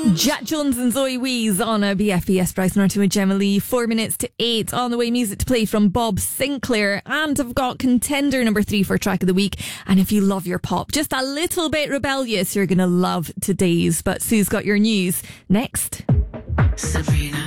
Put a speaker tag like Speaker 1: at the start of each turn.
Speaker 1: Jack Jones and Zoe Wees on a BFBS. Bryce Norton with Gemma Lee. 4 minutes to 8 on the way. Music to play from Bob Sinclair. And I've got contender number 3 for track of the week. And if you love your pop, just a little bit rebellious, you're going to love today's. But Sue's got your news next.
Speaker 2: Sabrina.